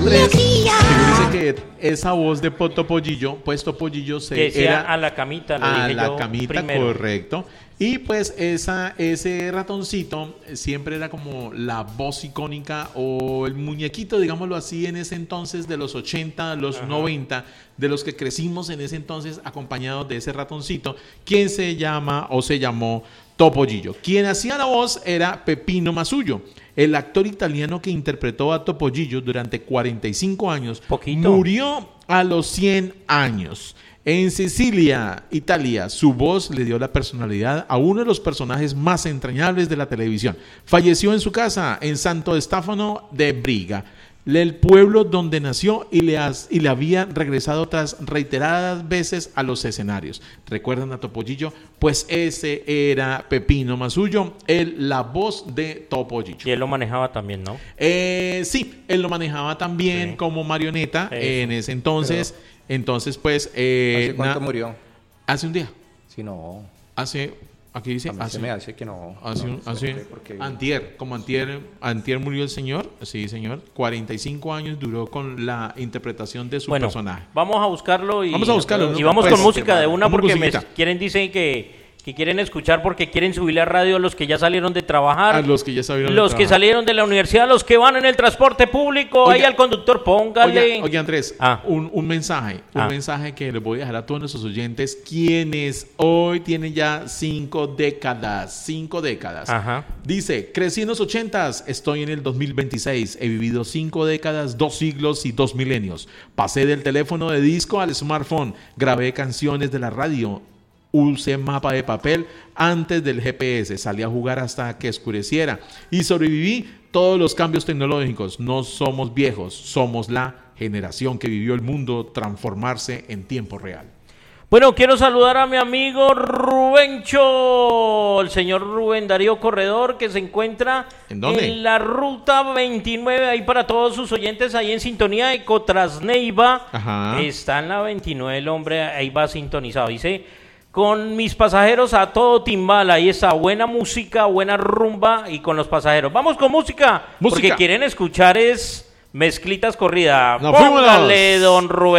Fíjense que esa voz de Topollillo, pues Topollillo era a la camita, a la camita, correcto. Y pues ese ratoncito siempre era como la voz icónica o el muñequito, digámoslo así, en ese entonces de los 80, los 90, de los que crecimos en ese entonces acompañados de ese ratoncito, quien se llama o se llamó Topollillo. Quien hacía la voz era Peppino Masullo, el actor italiano que interpretó a Topollillo durante 45 años. Poquito. Murió a los 100 años. En Sicilia, Italia, su voz le dio la personalidad a uno de los personajes más entrañables de la televisión. Falleció en su casa, en Santo Stefano de Briga, el pueblo donde nació y le había regresado tras reiteradas veces a los escenarios. ¿Recuerdan a Topollillo? Pues ese era Peppino Masullo, la voz de Topollillo. Y él lo manejaba también, ¿no? Sí, él lo manejaba también como marioneta en ese entonces. Pero, entonces, pues... ¿hace cuánto murió? Hace un día. Sí, no. Aquí dice... Se me hace que no. Antier murió el señor. Sí, señor. 45 años duró con la interpretación de su personaje. Vamos a buscarlo y... Vamos a buscarlo. Y vamos pues, con música de una porque dicen que quieren escuchar porque quieren subirle a radio a los que ya salieron de trabajar, a los que ya salieron los que salieron de la universidad, los que van en el transporte público, ahí al conductor, póngale. Oye Andrés, un mensaje que les voy a dejar a todos nuestros oyentes, quienes hoy tienen ya 5 décadas. Ajá. Dice, crecí en los 80s, estoy en el 2026, he vivido 5 décadas, 2 siglos y 2 milenios. Pasé del teléfono de disco al smartphone, grabé canciones de la radio, usé mapa de papel antes del GPS, salí a jugar hasta que oscureciera y sobreviví todos los cambios tecnológicos. No somos viejos, somos la generación que vivió el mundo transformarse en tiempo real. Bueno, quiero saludar a mi amigo Rubencho, el señor Rubén Darío Corredor, que se encuentra en la ruta 29, ahí para todos sus oyentes, ahí en sintonía de Cotrasneiva. Ajá. Está en la 29 el hombre, ahí va sintonizado, dice... Con mis pasajeros a todo timbal, ahí está, buena música, buena rumba y con los pasajeros. Vamos con música. Porque quieren escuchar es mezclitas corrida. Póngale, don Rubén.